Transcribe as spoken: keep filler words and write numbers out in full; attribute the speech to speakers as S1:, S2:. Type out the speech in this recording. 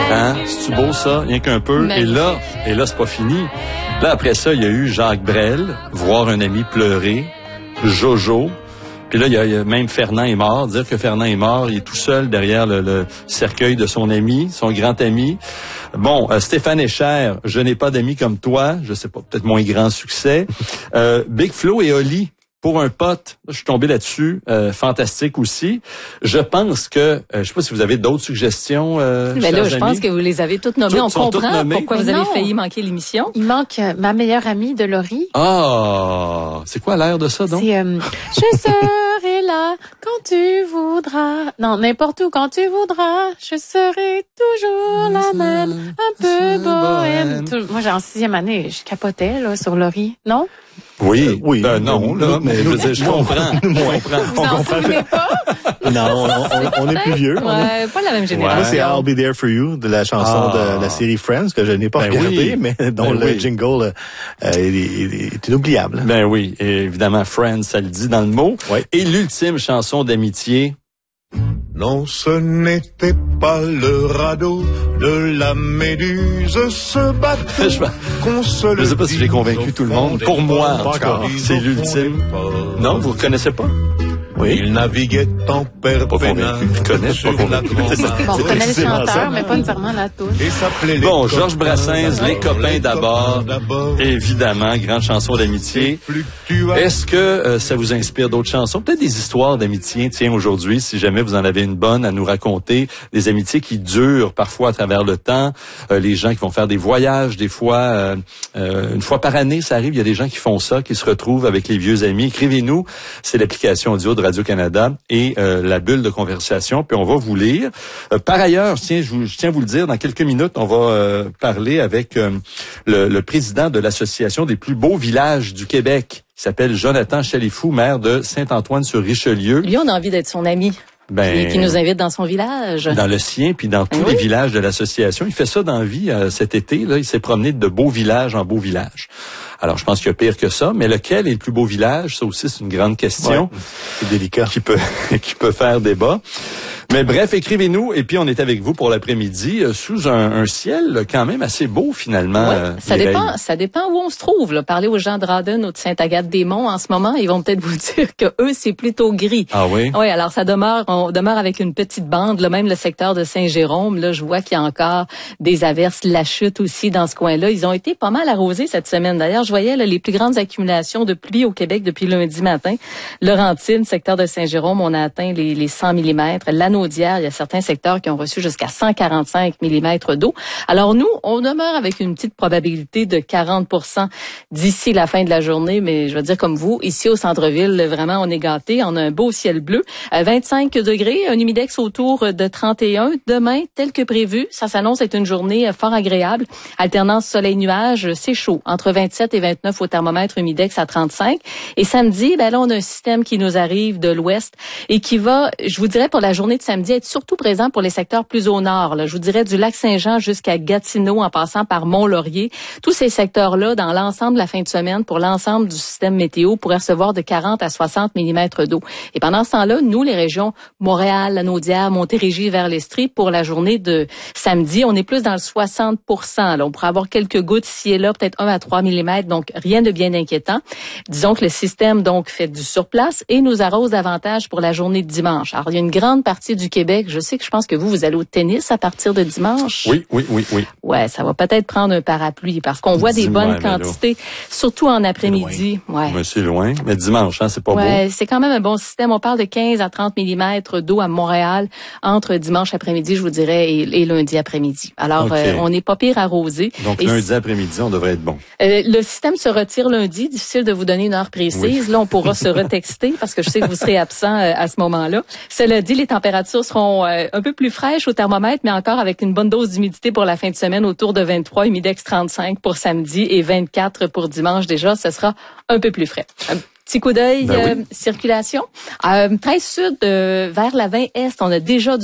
S1: Hein? C'est-tu beau, ça? Rien qu'un peu. Mais... Et là, et là, c'est pas fini. Là, après ça, il y a eu Jacques Brel, voir un ami pleurer, Jojo. Puis là, il y, a, il y a même Fernand est mort. Dire que Fernand est mort, il est tout seul derrière le, le cercueil de son ami, son grand ami. Bon, euh, Stéphane Escher, je n'ai pas d'amis comme toi. Je sais pas, peut-être moins grand succès. Euh, Big Flo et Oli. Pour un pote, je suis tombé là-dessus, euh, fantastique aussi. Je pense que, euh, je sais pas si vous avez d'autres suggestions. Euh,
S2: Mais là, je amis. pense que vous les avez toutes nommées. Toutes, On comprend pourquoi
S3: Mais
S2: vous
S3: non.
S2: avez failli manquer l'émission.
S3: Il manque euh, ma meilleure amie de Laurie.
S1: Ah, c'est quoi l'air de ça donc?
S3: C'est euh, je serai là quand tu voudras. Non, n'importe où quand tu voudras. Je serai toujours la même, un peu bohème. Tout, moi, j'ai en sixième année, je capotais là sur Laurie. Non?
S1: Oui,
S4: euh, oui,
S1: ben non, là,
S4: nous,
S1: mais je veux dire, je comprends. Je comprends.
S3: Vous en souvenez pas?
S4: Non, on, on, on est plus vieux.
S2: Ouais, pas la même génération.
S4: Moi, c'est I'll Be There For You, de la chanson ah. de la série Friends, que je n'ai pas ben regardée, oui. mais dont ben le oui. jingle euh, est, est, est inoubliable.
S1: Ben oui, et évidemment, Friends, ça le dit dans le mot. Ouais. Et l'ultime chanson d'amitié...
S5: Non, ce n'était pas le radeau de la Méduse, ce bateau.
S1: Je ne sais pas si j'ai convaincu tout le monde. Pour moi, en tout cas, c'est l'ultime. Non, vous ne reconnaissez pas?
S5: Oui. Il naviguait en père
S1: pas convaincu. Je connais, pas convaincu.
S3: Bon, on connaît le chanteur, mais pas nécessairement la touche.
S1: Bon, Georges Brassens, Les copains d'abord. Évidemment, grande chanson d'amitié. Est-ce que euh, ça vous inspire d'autres chansons? Peut-être des histoires d'amitié, tiens, aujourd'hui, si jamais vous en avez une bonne à nous raconter. Des amitiés qui durent parfois à travers le temps. Euh, les gens qui vont faire des voyages, des fois, euh, euh, une fois par année, ça arrive, il y a des gens qui font ça, qui se retrouvent avec les vieux amis. Écrivez-nous, c'est l'application audio de Radio-Canada et euh, la bulle de conversation, puis on va vous lire. Euh, par ailleurs, je tiens, je, vous, je tiens à vous le dire, dans quelques minutes, on va euh, parler avec euh, le, le président de l'Association des plus beaux villages du Québec, qui s'appelle Jonathan Chalifou, maire de Saint-Antoine-sur-Richelieu.
S2: Lui, on a envie d'être son ami. Ben, qui, qui nous invite dans son village.
S1: Dans le sien, puis dans tous oui. les villages de l'association. Il fait ça dans la vie euh, cet été. Là, il s'est promené de beau village en beau village. Alors, je pense qu'il y a pire que ça. Mais lequel est le plus beau village? Ça aussi, c'est une grande question.
S4: Ouais, c'est délicat.
S1: Qui peut, qui peut faire débat. Mais bref, écrivez-nous. Et puis, on est avec vous pour l'après-midi euh, sous un, un ciel quand même assez beau, finalement.
S2: Ouais,
S1: euh,
S2: ça dépend, ça dépend où on se trouve. Là. Parlez aux gens de Rawdon ou de Sainte-Agathe-des-Monts en ce moment, ils vont peut-être vous dire que eux, c'est plutôt gris.
S1: Ah oui?
S2: Oui, alors ça demeure, on demeure avec une petite bande. Là, même le secteur de Saint-Jérôme, là, je vois qu'il y a encore des averses, la chute aussi dans ce coin-là. Ils ont été pas mal arrosés cette semaine. D'ailleurs, je voyais là, les plus grandes accumulations de pluie au Québec depuis lundi matin. Laurentide, secteur de Saint-Jérôme, on a atteint les, les cent millimètres. Lanaudière, il y a certains secteurs qui ont reçu jusqu'à cent quarante-cinq millimètres d'eau. Alors nous, on demeure avec une petite probabilité de quarante pour cent d'ici la fin de la journée, mais je veux dire comme vous, ici au centre-ville, vraiment, on est gâtés. On a un beau ciel bleu, vingt-cinq degrés, un humidex autour de trente et un. Demain, tel que prévu, ça s'annonce être une journée fort agréable. Alternance soleil-nuage, c'est chaud, entre vingt-sept et vingt-neuf au thermomètre, humidex à trente-cinq. Et samedi, ben là, on a un système qui nous arrive de l'ouest et qui va, je vous dirais, pour la journée de samedi, être surtout présent pour les secteurs plus au nord. Là. Je vous dirais du lac Saint-Jean jusqu'à Gatineau, en passant par Mont-Laurier. Tous ces secteurs-là, dans l'ensemble de la fin de semaine, pour l'ensemble du système météo, pourraient recevoir de quarante à soixante millimètres d'eau. Et pendant ce temps-là, nous, les régions Montréal, Lanaudière, Montérégie, vers l'Estrie, pour la journée de samedi, on est plus dans le soixante pour cent. Là. On pourrait avoir quelques gouttes ici et là, peut-être un à trois millimètres, donc rien de bien inquiétant. Disons que le système donc fait du surplace et nous arrose davantage pour la journée de dimanche. Alors, il y a une grande partie du Québec, je sais que je pense que vous, vous allez au tennis à partir de dimanche.
S1: Oui, oui, oui, oui.
S2: Ouais, ça va peut-être prendre un parapluie parce qu'on voit des bonnes ouais, quantités, surtout en après-midi. Ouais.
S1: Mais c'est loin, mais dimanche, hein, c'est pas
S2: ouais,
S1: beau.
S2: Ouais, c'est quand même un bon système. On parle de quinze à trente millimètres d'eau à Montréal entre dimanche après-midi, je vous dirais, et, et lundi après-midi. Alors, okay. euh, on n'est pas pire arrosé.
S1: Donc,
S2: et
S1: lundi après-midi, on devrait être bon.
S2: Euh, le système se retire lundi. Difficile de vous donner une heure précise. Oui. Là, on pourra se retexter parce que je sais que vous serez absent euh, à ce moment-là. Cela dit, les températures seront euh, un peu plus fraîches au thermomètre, mais encore avec une bonne dose d'humidité pour la fin de semaine, autour de vingt-trois, humidex trente-cinq pour samedi et vingt-quatre pour dimanche. Déjà, ce sera un peu plus frais. Un petit coup d'œil, ben oui. euh, circulation. Euh, treize sud euh, vers la vingt est, on a déjà du